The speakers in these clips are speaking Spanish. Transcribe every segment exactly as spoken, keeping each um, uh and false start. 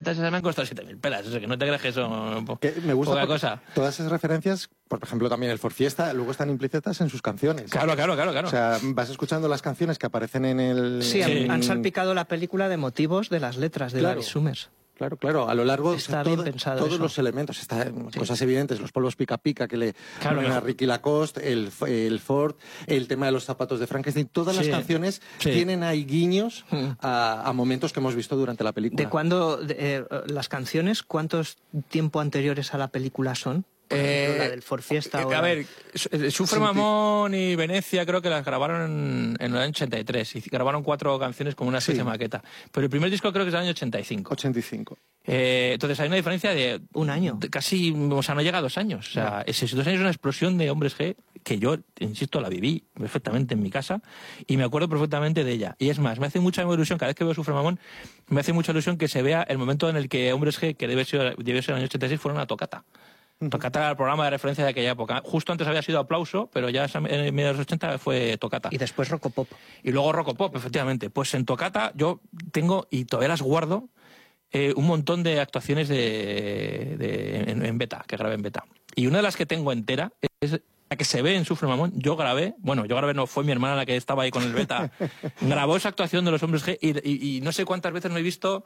camisetas esas me han costado siete mil pelas, o sea, que no te creas que son po que me gusta poca cosa. Todas esas referencias, por ejemplo, también el Ford Fiesta, luego están implícitas en sus canciones. Claro, claro, claro, claro. O sea, vas escuchando las canciones que aparecen en el... Sí, en... han, han salpicado la película de motivos de las letras de Claro. David Summers. Claro, claro, a lo largo está todo, bien pensado todos eso. los elementos, está, sí. cosas evidentes, los polvos pica pica que le claro, ponen a Ricky Lacoste, el, el Ford, el tema de los zapatos de Frankenstein, todas sí. las canciones sí. tienen ahí guiños Mm. a, a momentos que hemos visto durante la película. ¿De cuándo, de, eh, las canciones, cuántos tiempo anteriores a la película son? Por ejemplo, Eh, la del Ford Fiesta. eh, o a la... ver, Sufre Mamón y Venecia creo que las grabaron en, en el año ochenta y tres y grabaron cuatro canciones con una especie Sí. de maqueta. Pero el primer disco creo que es del año ochenta y cinco. ochenta y cinco. Eh, entonces hay una diferencia de... Un año. de casi, o sea, no llega a dos años. O sea, esos dos años es una explosión de Hombres G que yo, insisto, la viví perfectamente en mi casa y me acuerdo perfectamente de ella. Y es más, me hace mucha ilusión, cada vez que veo Sufre Mamón, me hace mucha ilusión que se vea el momento en el que Hombres G, que debe ser, debe ser el año ochenta y seis, fueron a Tocata. Tocata era el programa de referencia de aquella época. Justo antes había sido Aplauso, pero ya en medio de los ochenta fue Tocata. Y después Rocopop. Y luego Rocopop, efectivamente. Pues en Tocata yo tengo, y todavía las guardo, eh, un montón de actuaciones de, de, en, en beta, que grabé en beta. Y una de las que tengo entera es la que se ve en Sufre Mamón. Yo grabé, bueno, yo grabé, no, fue mi hermana la que estaba ahí con el beta, grabó esa actuación de los Hombres G y, y, y no sé cuántas veces no he visto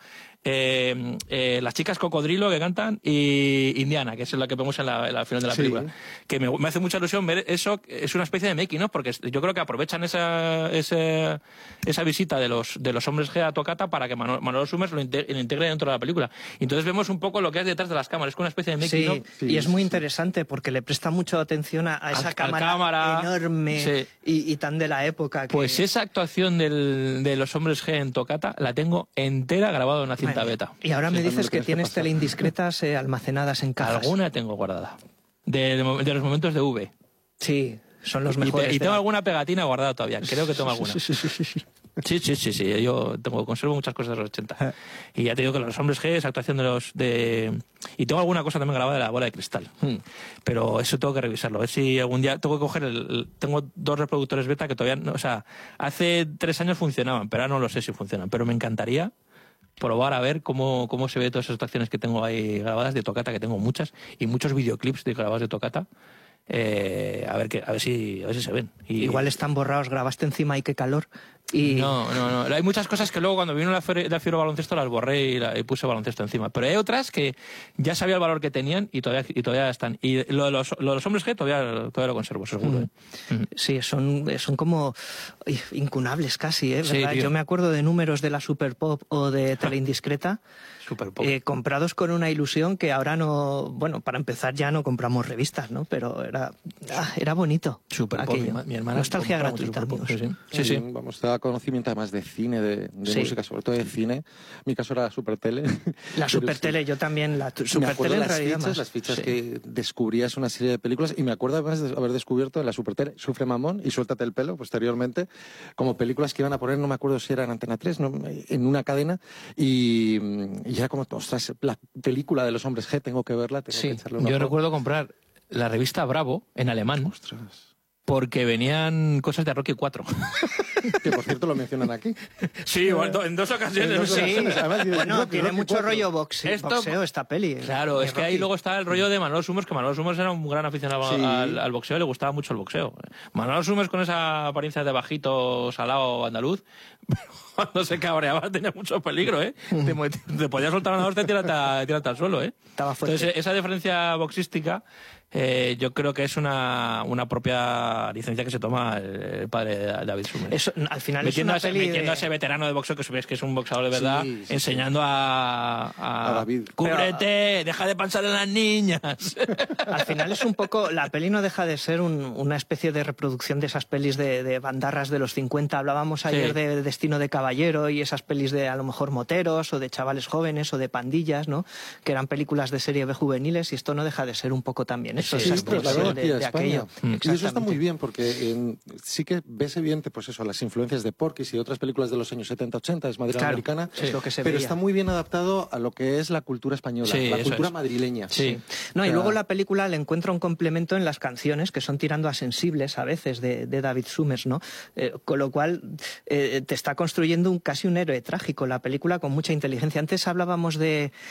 eh, eh, las chicas Cocodrilo que cantan y Indiana, que es la que vemos en la, en la final de la Sí. película. Que me, me hace mucha ilusión ver eso, es una especie de making, ¿no? Porque yo creo que aprovechan esa, esa, esa visita de los, de los Hombres G a Tocata para que Manolo, Manolo Summers lo, integre, lo integre dentro de la película. Y entonces vemos un poco lo que es detrás de las cámaras, es como una especie de making, Sí, ¿no? Sí, y es sí, muy sí. interesante porque le presta mucha atención a, a esa Al- cámara, al cámara, enorme sí. y, y tan de la época. Que... Pues esa actuación del, de los Hombres G en Tocata la tengo entera grabada en una cinta Madre beta. mía. Y ahora Sí, me también dices lo que tienes que tienes pasar. teleindiscretas eh, almacenadas en cajas. Alguna tengo guardada. De, de, de los momentos de V. Sí, son los Y, pe- mejores. y de tengo la- alguna pegatina guardada todavía. Creo que tengo alguna. Sí, sí, sí, sí, sí. Sí, sí, sí, sí. Yo tengo, conservo muchas cosas de los ochenta. Y ya te digo que los Hombres G, esa actuación de los... de Y tengo alguna cosa también grabada de la Bola de Cristal. Hmm. Pero eso tengo que revisarlo. A ver si algún día tengo que coger el... el- Tengo dos reproductores beta que todavía... No, o sea, hace tres años funcionaban, pero ahora no lo sé si funcionan. Pero me encantaría probar a ver cómo, cómo se ve todas esas actuaciones que tengo ahí grabadas de Tocata, que tengo muchas, y muchos videoclips de grabados de Tocata. Eh, a ver que, a ver si, a ver si se ven. Y, Igual están borrados, grabaste encima y qué calor. Y... No, no, no. Hay muchas cosas que luego cuando vino la feria, la Fiero Baloncesto las borré y, la, y puse baloncesto encima. Pero hay otras que ya sabía el valor que tenían y todavía, y todavía están. Y lo de los, lo de los Hombres G todavía, todavía lo conservo, seguro. Mm. ¿eh? Mm. Sí, son, son como ay, incunables casi, ¿eh? Sí, ¿Verdad? tío. Yo me acuerdo de números de la Super Pop o de Teleindiscreta Súper poco. eh, comprados con una ilusión que ahora no... Bueno, para empezar ya no compramos revistas, ¿no? Pero era, ah, era bonito. Super pop. Mi, aquello. ma- mi hermana Nostalgia compraba mucho gratuita, Super Pop, amigos. sí, sí. Sí, sí. Vamos, te da conocimiento además de cine, de, de Sí. música, sobre todo de cine. En mi caso era la Supertele. La Pero Supertele, sí. yo también, la tu- Me Supertele acuerdo en las realidad fichas, más. las fichas Sí. que descubrías una serie de películas y me acuerdo además de haber descubierto en la Supertele Sufre Mamón y Suéltate el pelo posteriormente como películas que iban a poner, no me acuerdo si era en Antena tres, ¿no? En una cadena y, y era como, ostras, la película de los Hombres G, tengo que verla, tengo Sí, que echarle una Yo ojo. recuerdo comprar la revista Bravo en alemán Ostras. porque venían cosas de Rocky cuatro. Que por cierto lo mencionan aquí. Sí, en dos ocasiones. En dos Sí, ocasiones. Además, digo, bueno, Rocky, tiene Rocky mucho cuatro. rollo boxe- Esto- boxeo esta peli. Claro, Mi es que ahí Rocky. luego está el rollo de Manolo Summers, que Manolo Summers era un gran aficionado Sí. al, al boxeo y le gustaba mucho el boxeo. Manolo Summers con esa apariencia de bajito, salado, andaluz, cuando se cabreaba tenía mucho peligro, ¿eh? Te, mo- te podía soltar una hostia y tirarte, a- tirarte al suelo, ¿eh? Estaba fuerte. Entonces, esa diferencia boxística eh, yo creo que es una, una propia licencia que se toma el, el padre de David Summers. Eso, al final es Metiendo, una a ese, peli metiendo a de... ese veterano de boxeo que sabéis que es un boxeador de verdad, Sí, sí, enseñando a, a, A David. Cúbrete, deja de pensar en las niñas. Al final es un poco, la peli no deja de ser un- una especie de reproducción de esas pelis de, de bandarras de los cincuenta. Hablábamos ayer Sí. de Destino de Caballero y esas pelis de a lo mejor moteros o de chavales jóvenes o de pandillas, ¿no? Que eran películas de serie B juveniles y esto no deja de ser un poco también eso, Sí, esa sí, extensión trasladado de, aquí a de España. aquello. Mm. Y eso está Exactamente. muy bien porque en- sí que ves evidente pues eso, las influencias de Porky's y de otras películas de los años setenta ochenta, es Madrid Claro, americana, es lo que se pero veía. está muy bien adaptado a lo que es la cultura española, Sí, la eso cultura es. madrileña. Sí. No, y O sea, luego la película le encuentra un complemento en las canciones, que son tirando a sensibles a veces, de, de David Summers, ¿no? Eh, con lo cual eh, te está construyendo un, casi un héroe trágico la película con mucha inteligencia. Antes hablábamos de,